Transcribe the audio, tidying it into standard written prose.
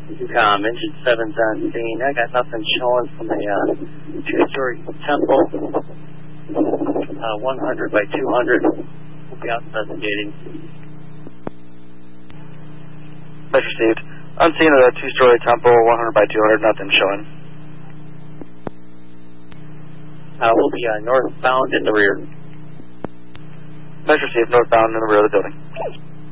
UCOM, engine 7's on scene. I got nothing showing from a two-story temple, 100 by 200. We'll be out investigating. Much received. Unseen at a two-story temple, 100 by 200, nothing showing. We'll be northbound in the rear. Much received, northbound in the rear of the building.